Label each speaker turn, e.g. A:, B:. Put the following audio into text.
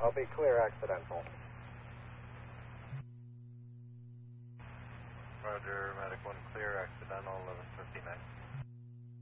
A: I'll be clear accidental.
B: Roger, Medic 1 clear, accidental, 11:59.